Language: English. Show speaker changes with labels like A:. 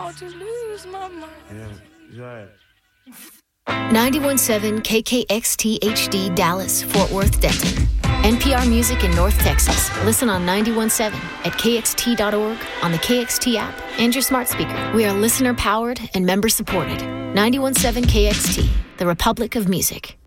A: about to lose my mind.
B: Yeah, you're right.
C: 91.7 KKXT HD Dallas, Fort Worth, Denton. NPR Music in North Texas. Listen on 91.7 at kxt.org, on the KXT app, and your smart speaker. We are listener-powered and member-supported. 91.7 KXT, the Republic of Music.